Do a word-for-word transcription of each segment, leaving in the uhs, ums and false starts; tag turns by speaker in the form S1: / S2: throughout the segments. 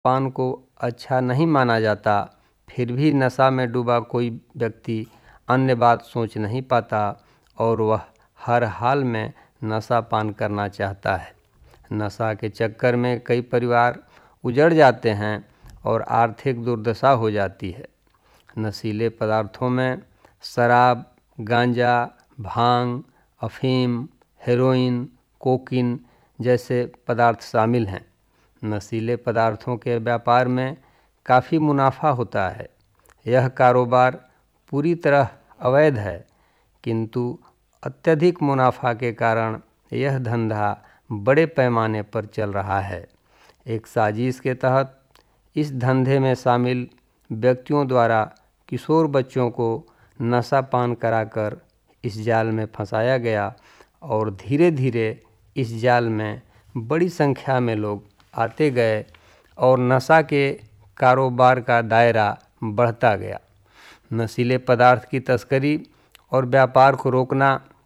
S1: पान को अच्छा नहीं माना जाता, फिर भी नशा में डूबा कोई व्यक्ति अन्य बात सोच नहीं पाता और वह हर हाल में नशा पान करना चाहता है। नशा के चक्कर में कई परिवार उजड़ जाते हैं और आर्थिक दुर्दशा हो जाती है। नशीले पदार्थों में शराब, गांजा, भांग, अफीम, हेरोइन, कोकीन जैसे पदार्थ शामिल हैं। नशीले पदार्थों के व्यापार में काफ़ी मुनाफा होता है। यह कारोबार पूरी तरह अवैध है, किंतु अत्यधिक मुनाफा के कारण यह धंधा बड़े पैमाने पर चल रहा है। एक साजिश के तहत इस धंधे में शामिल व्यक्तियों द्वारा किशोर बच्चों को नशा पान कराकर इस जाल में फंसाया गया और धीरे धीरे इस जाल में बड़ी संख्या में लोग आते गए और नशा के कारोबार का दायरा बढ़ता गया। नशीले पदार्थ की तस्करी और व्यापार को रोकना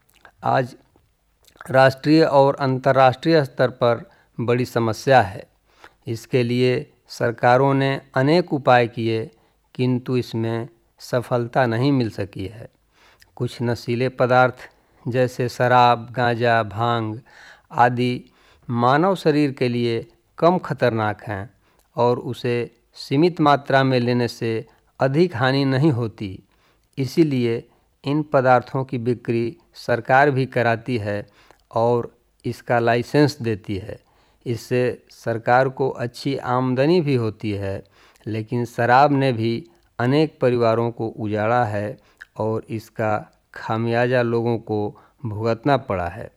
S1: आज राष्ट्रीय और अंतर्राष्ट्रीय स्तर पर बड़ी समस्या है। इसके लिए सरकारों ने अनेक उपाय किए, किंतु इसमें सफलता नहीं मिल सकी है। कुछ नशीले पदार्थ जैसे शराब, गांजा, भांग आदि मानव शरीर के लिए कम खतरनाक हैं और उसे सीमित मात्रा में लेने से अधिक हानि नहीं होती। इसीलिए इन पदार्थों की बिक्री सरकार भी कराती है और इसका लाइसेंस देती है। इससे सरकार को अच्छी आमदनी भी होती है, लेकिन शराब ने भी अनेक परिवारों को उजाड़ा है और इसका खामियाजा लोगों को भुगतना पड़ा है।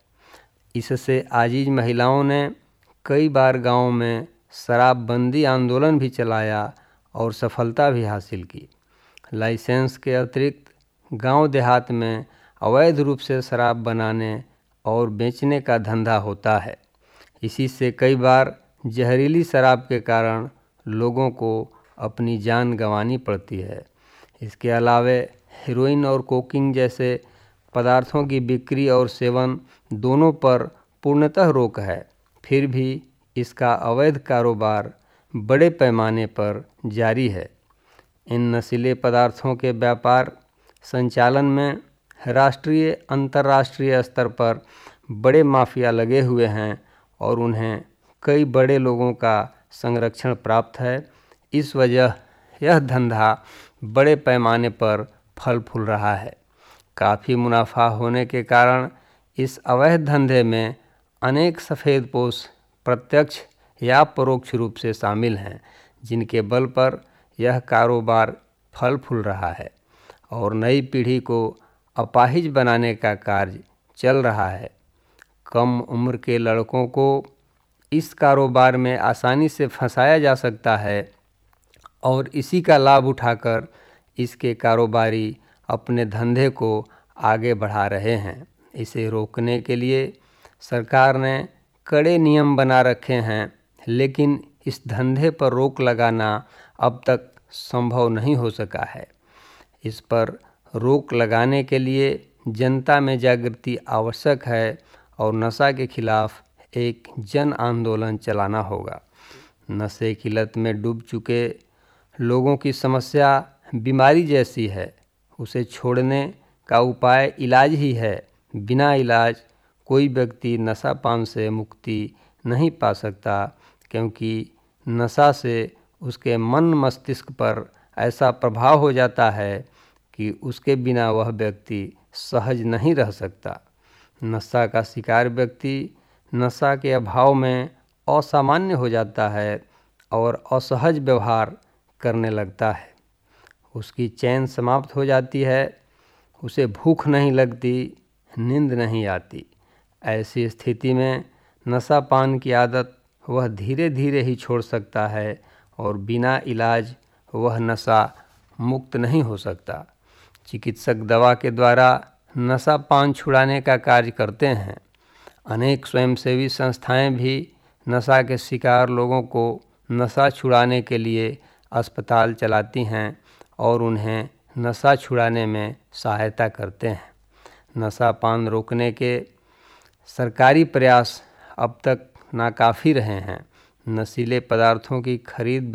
S1: इससे आजीज महिलाओं ने कई बार गांव में शराबबंदी आंदोलन भी चलाया और सफलता भी हासिल की। लाइसेंस के अतिरिक्त गांव देहात में अवैध रूप से शराब बनाने और बेचने का धंधा होता है। इसी से कई बार जहरीली शराब के कारण लोगों को अपनी जान गंवानी पड़ती है। इसके अलावे हेरोइन और कोकीन जैसे पदार्थों की बिक्री और सेवन दोनों पर पूर्णतः रोक है, फिर भी इसका अवैध कारोबार बड़े पैमाने पर जारी है। इन नशीले पदार्थों के व्यापार संचालन में राष्ट्रीय अंतर्राष्ट्रीय स्तर पर बड़े माफिया लगे हुए हैं और उन्हें कई बड़े लोगों का संरक्षण प्राप्त है। इस वजह यह धंधा बड़े पैमाने पर फल फूल रहा है। काफ़ी मुनाफा होने के कारण इस अवैध धंधे में अनेक सफ़ेदपोश प्रत्यक्ष या परोक्ष रूप से शामिल हैं, जिनके बल पर यह कारोबार फल फूल रहा है और नई पीढ़ी को अपाहिज बनाने का कार्य चल रहा है। कम उम्र के लड़कों को इस कारोबार में आसानी से फंसाया जा सकता है और इसी का लाभ उठाकर इसके कारोबारी अपने धंधे को आगे बढ़ा रहे हैं। इसे रोकने के लिए सरकार ने कड़े नियम बना रखे हैं, लेकिन इस धंधे पर रोक लगाना अब तक संभव नहीं हो सका है। इस पर रोक लगाने के लिए जनता में जागृति आवश्यक है और नशा के खिलाफ एक जन आंदोलन चलाना होगा। नशे की लत में डूब चुके लोगों की समस्या बीमारी जैसी है। उसे छोड़ने का उपाय इलाज ही है। बिना इलाज कोई व्यक्ति नशा पान से मुक्ति नहीं पा सकता, क्योंकि नशा से उसके मन मस्तिष्क पर ऐसा प्रभाव हो जाता है कि उसके बिना वह व्यक्ति सहज नहीं रह सकता। नशा का शिकार व्यक्ति नशा के अभाव में असामान्य हो जाता है और असहज व्यवहार करने लगता है। उसकी चैन समाप्त हो जाती है, उसे भूख नहीं लगती, नींद नहीं आती। ऐसी स्थिति में नशा पान की आदत वह धीरे धीरे ही छोड़ सकता है और बिना इलाज वह नशा मुक्त नहीं हो सकता। चिकित्सक दवा के द्वारा नशा पान छुड़ाने का कार्य करते हैं। अनेक स्वयंसेवी संस्थाएं भी नशा के शिकार लोगों को नशा छुड़ाने के लिए अस्पताल चलाती हैं और उन्हें नशा छुड़ाने में सहायता करते हैं। नशा पान रोकने के सरकारी प्रयास अब तक नाकाफ़ी रहे हैं। नशीले पदार्थों की खरीद